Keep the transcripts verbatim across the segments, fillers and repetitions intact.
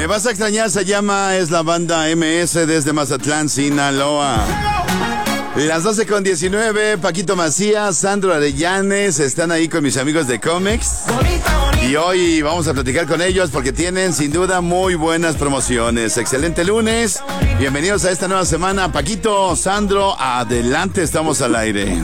Me vas a extrañar, se llama, es la banda M S desde Mazatlán, Sinaloa. Las doce con diecinueve, Paquito Macías, Sandro Arellanes están ahí con mis amigos de Comex. Y hoy vamos a platicar con ellos porque tienen sin duda muy buenas promociones. Excelente lunes, bienvenidos a esta nueva semana. Paquito, Sandro, adelante, estamos al aire.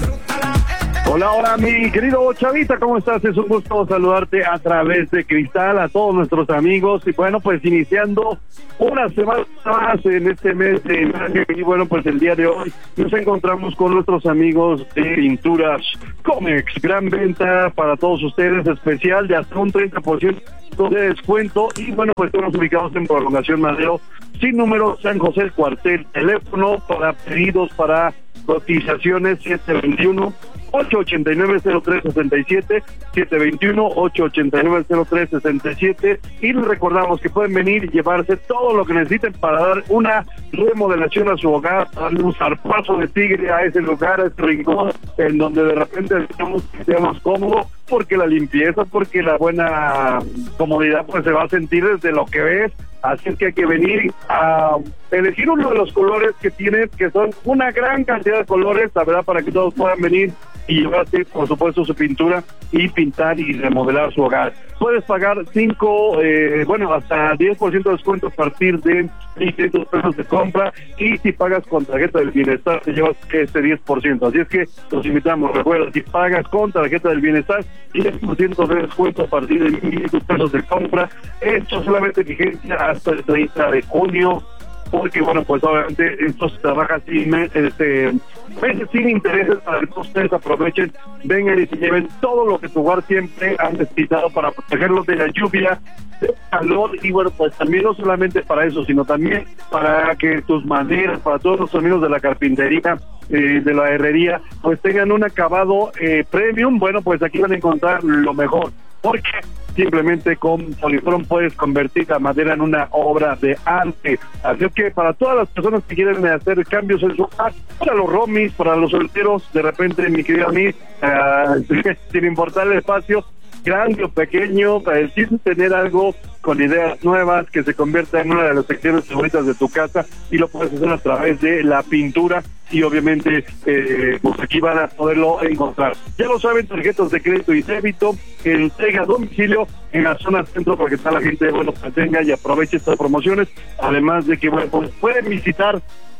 Hola, hola, mi querido Chavita, ¿cómo estás? Es un gusto saludarte a través de Cristal, a todos nuestros amigos. Y bueno, pues iniciando una semana más en este mes de mayo. Y bueno, pues el día de hoy nos encontramos con nuestros amigos de Pinturas Comex. Gran venta para todos ustedes, especial de hasta un treinta por ciento de descuento. Y bueno, pues estamos ubicados en Prolongación Madero, sin número, San José el Cuartel. Teléfono para pedidos, para cotizaciones, siete veintiuno, ocho ochenta y nueve, cero tres sesenta y siete, siete veintiuno, ocho ochenta y nueve, cero tres sesenta y siete. Y les recordamos que pueden venir y llevarse todo lo que necesiten para dar una remodelación a su hogar, darle un zarpazo de tigre a ese lugar, a ese rincón, en donde de repente estamos más cómodo, porque la limpieza, porque la buena comodidad pues se va a sentir desde lo que ves. Así es que hay que venir a elegir uno de los colores que tienes, que son una gran cantidad de colores, la verdad, para que todos puedan venir y llevarse, por supuesto, su pintura y pintar y remodelar su hogar. Puedes pagar cinco, eh, bueno, hasta diez por ciento de descuento a partir de mil quinientos pesos de compra, y si pagas con tarjeta del bienestar te llevas este diez por ciento. Así es que los invitamos, recuerda, si pagas con tarjeta del bienestar, diez por ciento de descuento a partir de mil quinientos pesos de compra. Esto solamente vigencia hasta el treinta de junio, porque bueno, pues obviamente esto se trabaja sin este, meses sin intereses, para que ustedes aprovechen, vengan y se lleven todo lo que tu hogar siempre han necesitado para protegerlos de la lluvia, del calor. Y bueno, pues también no solamente para eso, sino también para que tus maderas, para todos los amigos de la carpintería, eh, de la herrería, pues tengan un acabado eh, premium. Bueno, pues aquí van a encontrar lo mejor, porque simplemente con Polifrón puedes convertir la madera en una obra de arte. Así que para todas las personas que quieren hacer cambios en su hogar, para los romis, para los solteros, de repente, mi querida Miss, uh, sin importar el espacio, grande o pequeño, para decir tener algo con ideas nuevas que se convierta en una de las secciones favoritas de tu casa, y lo puedes hacer a través de la pintura. Y obviamente eh, pues aquí van a poderlo encontrar. Ya lo saben, tarjetas de crédito y débito, entrega a domicilio en la zona centro, para que está la gente, bueno, pues venga y aproveche estas promociones. Además de que, bueno, pues pueden visitar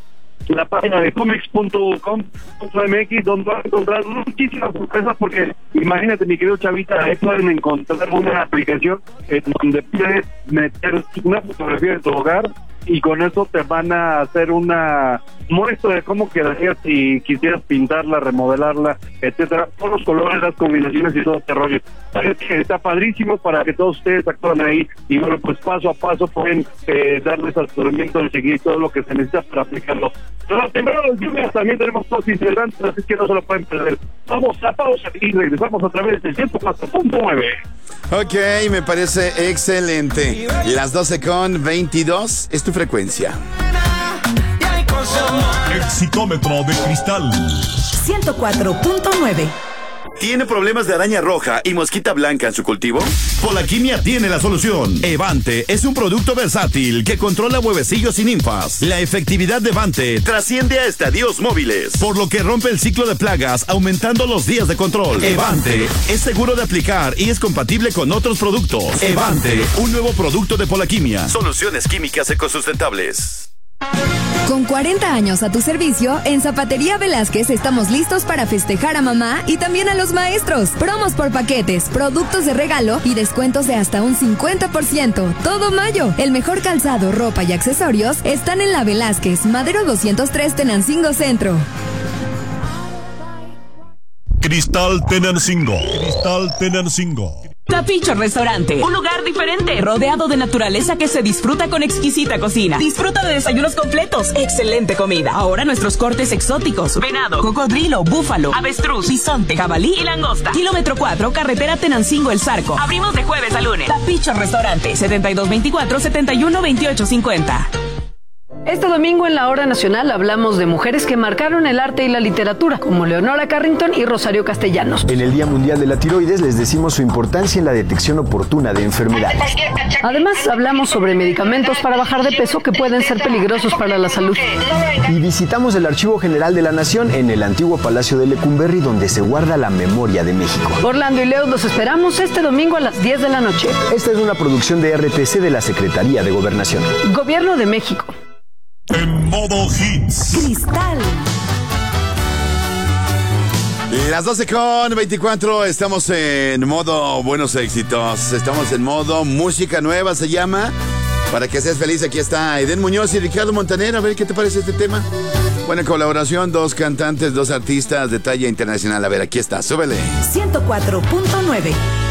la página de comex punto com punto m x, donde van a encontrar muchísimas sorpresas, porque imagínate, mi querido Chavita, ahí pueden encontrar una aplicación en donde puedes meter una fotografía de tu hogar, y con eso te van a hacer una muestra de cómo quedaría si quisieras pintarla, remodelarla, etcétera, todos los colores, las combinaciones y todo este rollo. Es que está padrísimo para que todos ustedes actúen ahí, y bueno, pues paso a paso pueden eh, darles asesoramiento de seguir todo lo que se necesita para aplicarlo. Pero primero los lluvias también tenemos todos integrantes, así que no se lo pueden perder. Vamos a pausa y regresamos a través del ciento cuatro punto nueve. Ok, me parece excelente. Las doce con veintidós es tu frecuencia. Exitómetro de Cristal ciento cuatro punto nueve. ¿Tiene problemas de araña roja y mosquita blanca en su cultivo? Polaquimia tiene la solución. Evante es un producto versátil que controla huevecillos y ninfas. La efectividad de Evante Trasciende a estadios móviles, por lo que rompe el ciclo de plagas, aumentando los días de control. Evante es seguro de aplicar y es compatible con otros productos. Evante, un nuevo producto de Polaquimia. Soluciones químicas ecosustentables. Con cuarenta años a tu servicio, en Zapatería Velázquez estamos listos para festejar a mamá y también a los maestros. Promos por paquetes, productos de regalo y descuentos de hasta un cincuenta por ciento. Todo mayo. El mejor calzado, ropa y accesorios están en la Velázquez, Madero doscientos tres, Tenancingo Centro. Cristal Tenancingo. Cristal Tenancingo. Tapicho Restaurante, un lugar diferente, rodeado de naturaleza que se disfruta con exquisita cocina. Disfruta de desayunos completos, excelente comida. Ahora nuestros cortes exóticos: venado, cocodrilo, búfalo, avestruz, bisonte, jabalí y langosta. Kilómetro cuatro, carretera Tenancingo El Zarco. Abrimos de jueves a lunes. Tapicho Restaurante, setenta y dos veinticuatro, setenta y uno veintiocho cincuenta. Este domingo en la Hora Nacional hablamos de mujeres que marcaron el arte y la literatura, como Leonora Carrington y Rosario Castellanos. En el Día Mundial de la Tiroides les decimos su importancia en la detección oportuna de enfermedades. Además, hablamos sobre medicamentos para bajar de peso que pueden ser peligrosos para la salud. Y visitamos el Archivo General de la Nación en el antiguo Palacio de Lecumberri, donde se guarda la memoria de México. Orlando y Leo los esperamos este domingo a las diez de la noche. Esta es una producción de R T C de la Secretaría de Gobernación. Gobierno de México. En modo hits. Cristal. Las doce con veinticuatro, estamos en modo buenos éxitos. Estamos en modo música nueva, se llama. Para que seas feliz, aquí está Eden Muñoz y Ricardo Montaner. A ver, ¿qué te parece este tema? Buena colaboración, dos cantantes, dos artistas de talla internacional. A ver, aquí está, súbele. ciento cuatro punto nueve